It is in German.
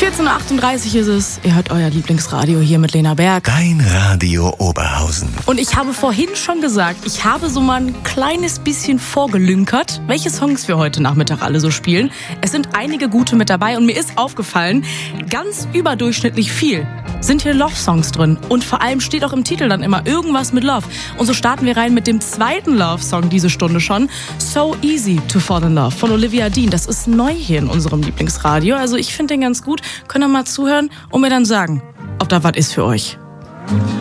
14.38 Uhr ist es. Ihr hört euer Lieblingsradio hier mit Lena Berg. Dein Radio Oberhausen. Und ich habe vorhin schon gesagt, ich habe so mal ein kleines bisschen vorgelünkert, welche Songs wir heute Nachmittag alle so spielen. Es sind einige gute mit dabei und mir ist aufgefallen, ganz überdurchschnittlich viel sind hier Love-Songs drin. Und vor allem steht auch im Titel dann immer irgendwas mit Love. Und so starten wir rein mit dem zweiten Love-Song diese Stunde schon. So Easy to Fall in Love von Olivia Dean. Das ist neu hier in unserem Lieblingsradio. Also ich finde den ganz gut. Könnt ihr mal zuhören und mir dann sagen, ob da was ist für euch.